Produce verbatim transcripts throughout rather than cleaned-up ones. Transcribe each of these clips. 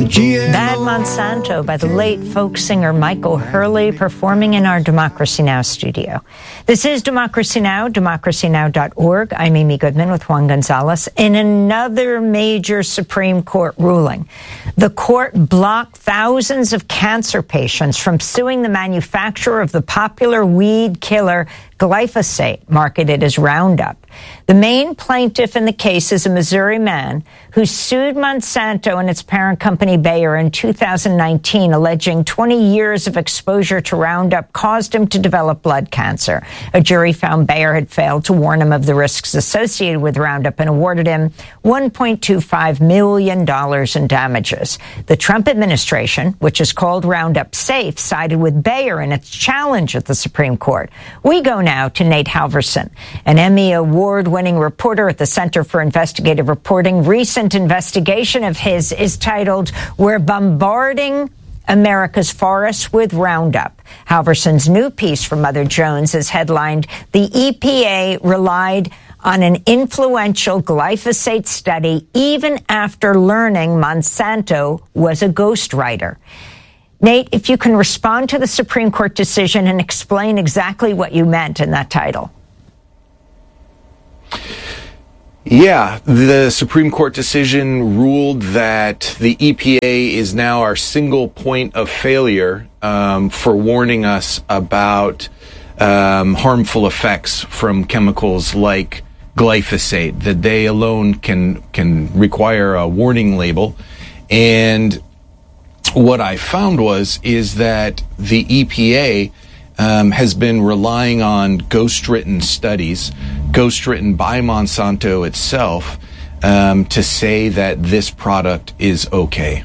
Bad Monsanto by the late folk singer Michael Hurley, performing in our Democracy Now! Studio. This is Democracy Now!, democracy now dot org. I'm Amy Goodman with Juan Gonzalez. In another major Supreme Court ruling, the court blocked thousands of cancer patients from suing the manufacturer of the popular weed killer glyphosate, marketed as Roundup. The main plaintiff in the case is a Missouri man who sued Monsanto and its parent company Bayer in two thousand nineteen, alleging twenty years of exposure to Roundup caused him to develop blood cancer. A jury found Bayer had failed to warn him of the risks associated with Roundup and awarded him one point two five million dollars in damages. The Trump administration, which is called Roundup Safe, sided with Bayer in its challenge at the Supreme Court. We go now to Nate Halverson, an Emmy Award-winning reporter at the Center for Investigative Reporting. Recent investigation of his is titled, "We're Bombarding America's Forests with Roundup." Halverson's new piece from Mother Jones is headlined, "The E P A Relied on an Influential Glyphosate Study Even After Learning Monsanto Was a Ghostwriter." Nate, if you can respond to the Supreme Court decision and explain exactly what you meant in that title. Yeah, the Supreme Court decision ruled that the E P A is now our single point of failure um, for warning us about um, harmful effects from chemicals like glyphosate, that they alone can can require a warning label. And what I found was is that the E P A um, has been relying on ghost-written studies, ghost-written by Monsanto itself, um, to say that this product is okay.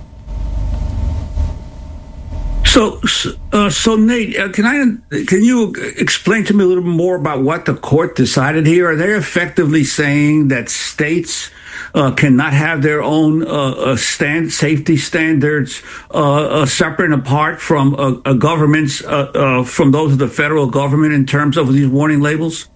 So, uh, so Nate, uh, can I can you explain to me a little more about what the court decided here? Are they effectively saying that states uh, cannot have their own uh, uh, stand safety standards uh, uh, separate and apart from uh, uh, governments, uh, uh, from those of the federal government in terms of these warning labels?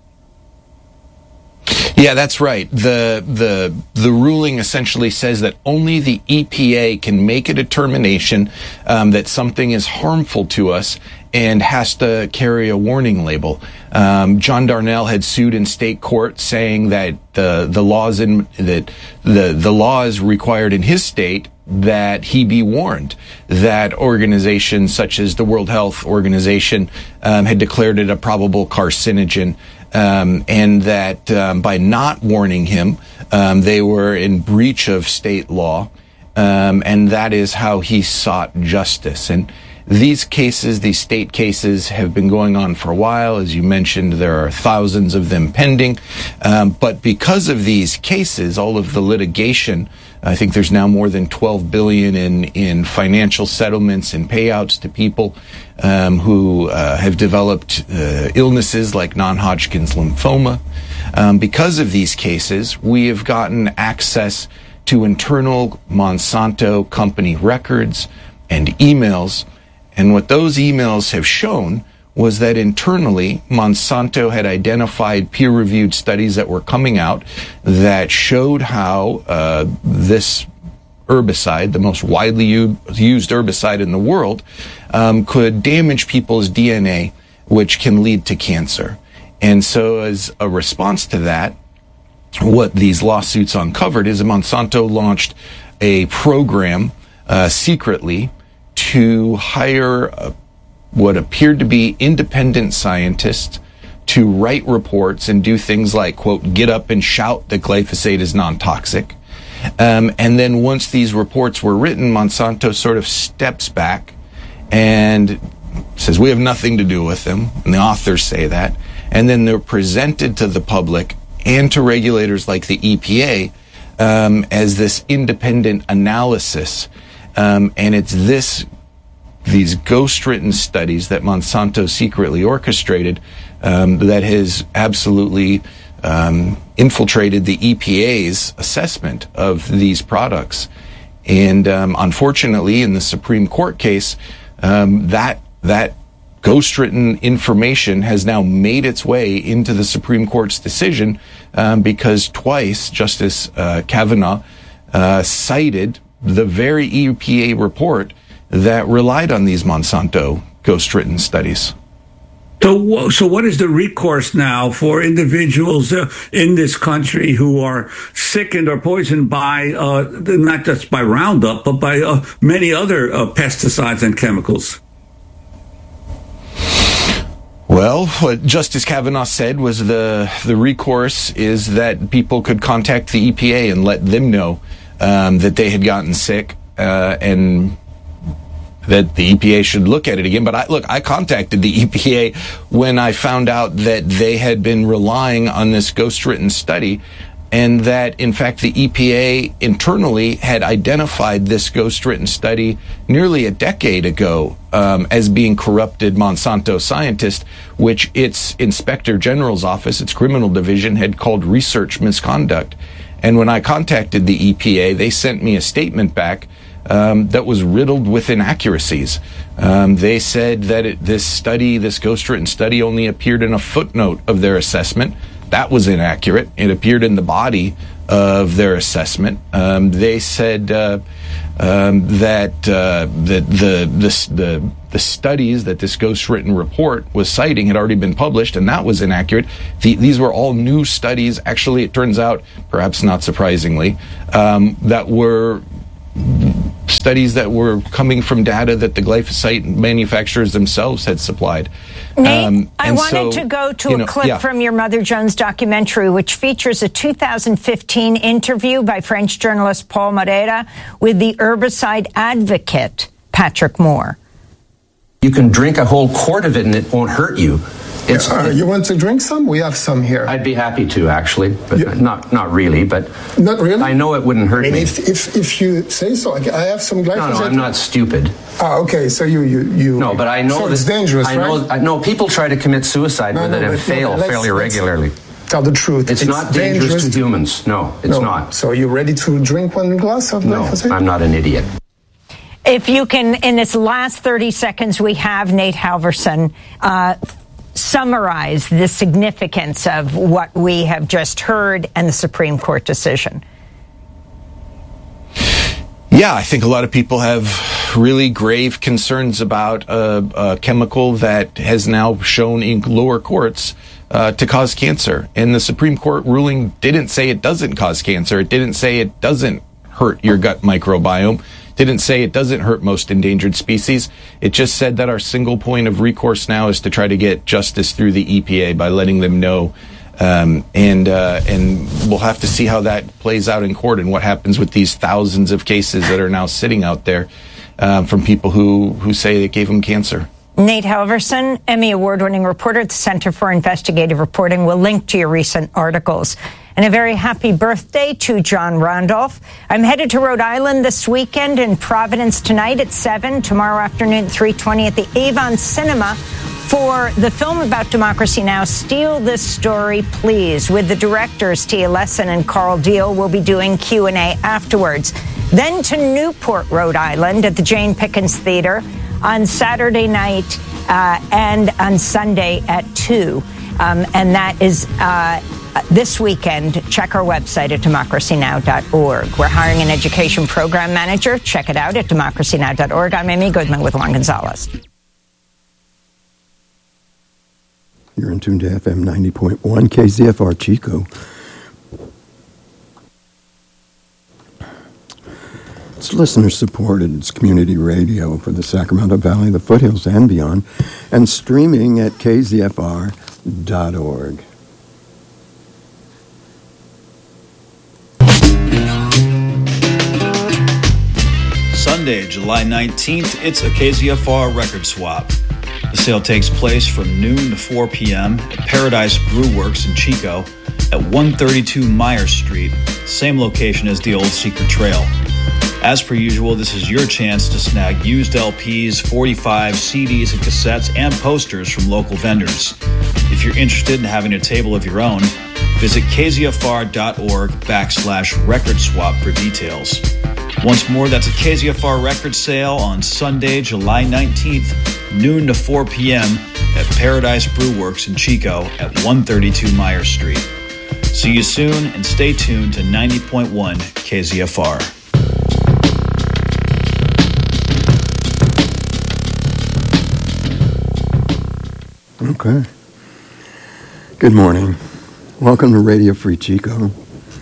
Yeah, that's right. The the the ruling essentially says that only the E P A can make a determination um, that something is harmful to us and has to carry a warning label. Um, John Darnell had sued in state court, saying that the the laws in that the the laws required in his state that he be warned, that organizations such as the World Health Organization um, had declared it a probable carcinogen. Um, and that um, by not warning him, um, they were in breach of state law, um, and that is how he sought justice. And these cases, these state cases, have been going on for a while. As you mentioned, there are thousands of them pending. Um, but because of these cases, all of the litigation, I think there's now more than twelve billion dollars in, in financial settlements and payouts to people um, who uh, have developed uh, illnesses like non-Hodgkin's lymphoma. Um, because of these cases, we have gotten access to internal Monsanto company records and emails. And what those emails have shown was that internally, Monsanto had identified peer-reviewed studies that were coming out that showed how uh, this herbicide, the most widely u- used herbicide in the world, um, could damage people's D N A, which can lead to cancer. And so as a response to that, what these lawsuits uncovered is that Monsanto launched a program uh, secretly to hire a what appeared to be independent scientists to write reports and do things like, quote, get up and shout that glyphosate is non-toxic. Um, and then once these reports were written, Monsanto sort of steps back and says, we have nothing to do with them. And the authors say that. And then they're presented to the public and to regulators like the E P A um, as this independent analysis. Um, and it's this these ghost-written studies that Monsanto secretly orchestrated um, that has absolutely um, infiltrated the E P A's assessment of these products. And um, unfortunately, in the Supreme Court case, um, that that ghost-written information has now made its way into the Supreme Court's decision um, because twice Justice uh, Kavanaugh uh, cited the very E P A report that relied on these Monsanto ghost-written studies. So, so what is the recourse now for individuals uh, in this country who are sickened or poisoned by, uh, not just by Roundup, but by uh, many other uh, pesticides and chemicals? Well, what Justice Kavanaugh said was the the recourse is that people could contact the E P A and let them know um, that they had gotten sick uh, and that the E P A should look at it again. But I, look, I contacted the E P A when I found out that they had been relying on this ghost-written study, and that, in fact, the E P A internally had identified this ghost-written study nearly a decade ago um, as being corrupted Monsanto scientists, which its Inspector General's office, its criminal division, had called research misconduct. And when I contacted the E P A, they sent me a statement back Um, that was riddled with inaccuracies. Um, they said that it, this study, this ghost-written study, only appeared in a footnote of their assessment. That was inaccurate. It appeared in the body of their assessment. Um, they said uh, um, that uh, that the, the the the studies that this ghost-written report was citing had already been published, and that was inaccurate. The, these were all new studies. Actually, it turns out, perhaps not surprisingly, um, that were studies that were coming from data that the glyphosate manufacturers themselves had supplied. Nate, um, I wanted so, to go to you a know, clip yeah. from your Mother Jones documentary, which features a two thousand fifteen interview by French journalist Paul Morera with the herbicide advocate, Patrick Moore. You can drink a whole quart of it and it won't hurt you. It's, uh, you want to drink some? We have some here. I'd be happy to, actually, but Yeah. not not really. But Not really? I know it wouldn't hurt I mean, me. if, if if you say so, I I have some glyphosate. No, no, I'm not stupid. Ah, okay. So you you you. No, but I know so that it's dangerous, I know. right? I know people try to commit suicide No, with no, it and but- fail let's- fairly let's regularly. Tell the truth. It's, not dangerous, to humans. No, it's No. not. So you ready to drink one glass of No, glyphosate? I'm not an idiot. If you can, in this last thirty seconds we have, Nate Halverson, uh, summarize the significance of what we have just heard and the Supreme Court decision. Yeah, I think a lot of people have really grave concerns about a, a chemical that has now shown in lower courts uh, to cause cancer. And the Supreme Court ruling didn't say it doesn't cause cancer. It didn't say it doesn't hurt your gut microbiome. Didn't say it doesn't hurt most endangered species. It just said that our single point of recourse now is to try to get justice through the E P A by letting them know. Um, and uh, and we'll have to see how that plays out in court and what happens with these thousands of cases that are now sitting out there um, from people who, who say it gave them cancer. Nate Halverson, Emmy Award-winning reporter at the Center for Investigative Reporting, will link to your recent articles. And a very happy birthday to John Randolph. I'm headed to Rhode Island this weekend, in Providence tonight at seven, tomorrow afternoon at three twenty at the Avon Cinema for the film about Democracy Now!, Steal This Story, Please, with the directors Tia Lesson and Carl Deal. We'll be doing Q and A afterwards. Then to Newport, Rhode Island at the Jane Pickens Theater on Saturday night uh, and on Sunday at two. Um, and that is uh, this weekend. Check our website at democracy now dot org. We're hiring an education program manager. Check it out at democracy now dot org. I'm Amy Goodman with Juan Gonzalez. You're in tune to F M ninety point one, K Z F R Chico. It's listener-supported. It's community radio for the Sacramento Valley, the foothills, and beyond, and streaming at K Z F R dot org. Sunday, July nineteenth, it's a K Z F R record swap. The sale takes place from noon to four p.m. at Paradise Brew Works in Chico at one thirty-two Myers Street, same location as the old Secret Trail. As per usual, this is your chance to snag used L Ps, forty-five, C Ds, and cassettes, and posters from local vendors. If you're interested in having a table of your own, visit K Z F R dot org backslash record swap for details. Once more, that's a K Z F R record sale on Sunday, July nineteenth, noon to four p.m. at Paradise Brew Works in Chico at one thirty-two Myers Street. See you soon, and stay tuned to ninety point one K Z F R. Okay. Good morning. Welcome to Radio Free Chico.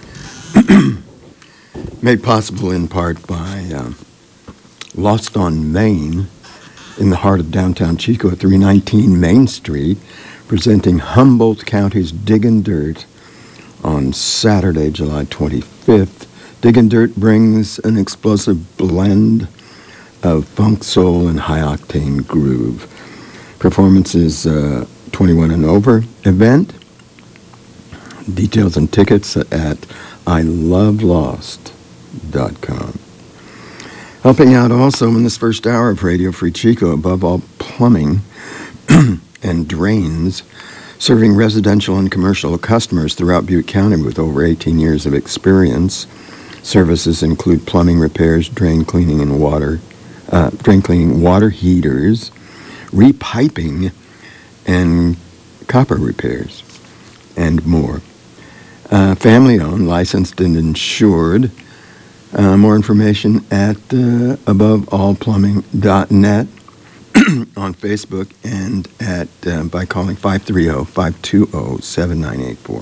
Made possible in part by uh, Lost on Main in the heart of downtown Chico at three nineteen Main Street, presenting Humboldt County's Diggin' Dirt on Saturday, July twenty-fifth. Diggin' Dirt brings an explosive blend of funk, soul, and high-octane groove. Performance is uh, twenty-one and over event. Details and tickets at I love lost dot com. Helping out also in this first hour of Radio Free Chico, Above All Plumbing and Drains, serving residential and commercial customers throughout Butte County with over eighteen years of experience. Services include plumbing repairs, drain cleaning and water, uh, drain cleaning, water heaters, repiping, and copper repairs, and more. Uh, family-owned, licensed, and insured. Uh, more information at uh, above all plumbing dot net on Facebook and at uh, by calling five three zero, five two zero, seven nine eight four.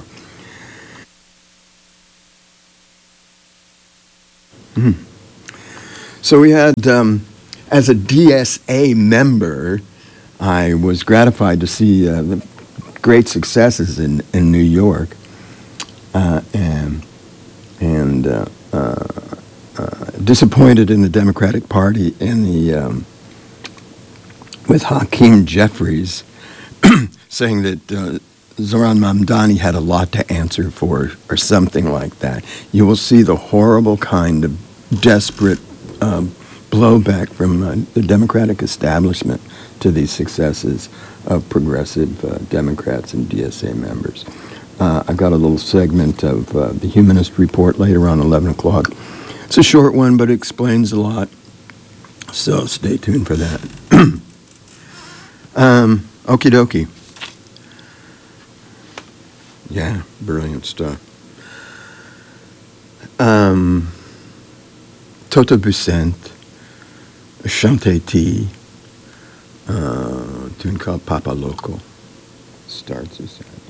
Mm. So we had, um, as a D S A member, I was gratified to see uh, the great successes in, in New York. Uh, and and uh, uh, uh, disappointed in the Democratic Party in the um, with Hakeem Jeffries saying that uh, Zoran Mamdani had a lot to answer for, or something like that. You will see the horrible kind of desperate uh, blowback from uh, the Democratic establishment to these successes of progressive uh, Democrats and D S A members. Uh, I've got a little segment of uh, the Humanist Report later on eleven o'clock. It's a short one, but it explains a lot. So stay tuned for that. um, okie dokie. Yeah, brilliant stuff. Um, Toto Bucent, Chante T, uh, tune called Papa Loco, starts us out.